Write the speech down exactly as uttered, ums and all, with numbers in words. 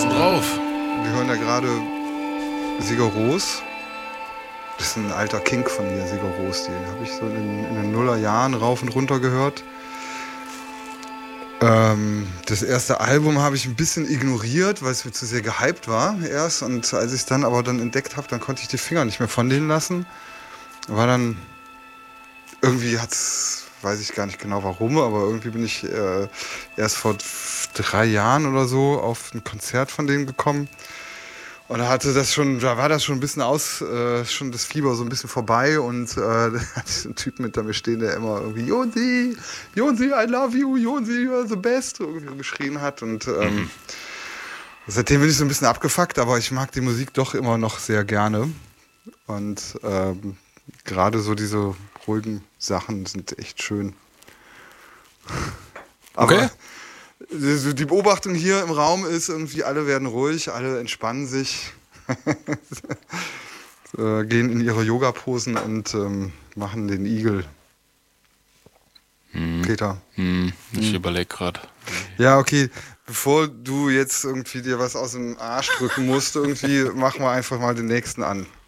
ist denn drauf? Wir hören ja gerade Sigur Rós. Das ist ein alter Kink von mir, Sigur Rós. Den habe ich so in, in den Nullerjahren rauf und runter gehört. Ähm, das erste Album habe ich ein bisschen ignoriert, weil es mir zu sehr gehypt war erst. Und als ich es dann aber dann entdeckt habe, dann konnte ich die Finger nicht mehr von denen lassen. War dann irgendwie hat's, weiß ich gar nicht genau warum, aber irgendwie bin ich äh, erst vor drei Jahren oder so auf ein Konzert von denen gekommen. Und da hatte das schon, da war das schon ein bisschen aus, äh, schon das Fieber so ein bisschen vorbei und äh, da hatte ich einen Typen hinter mir stehen, der immer irgendwie Jonsi, Jonsi, I love you, Jonsi, you're the best irgendwie geschrien hat und ähm, mhm. seitdem bin ich so ein bisschen abgefuckt, aber ich mag die Musik doch immer noch sehr gerne und ähm, gerade so diese ruhigen Sachen sind echt schön. Aber okay. Die Beobachtung hier im Raum ist irgendwie, alle werden ruhig, alle entspannen sich, äh, gehen in ihre Yoga-Posen und ähm, machen den Igel. Hm. Peter. Hm. Ich hm. überlege gerade. Ja, okay, bevor du jetzt irgendwie dir was aus dem Arsch drücken musst, irgendwie, mach mal einfach mal den nächsten an.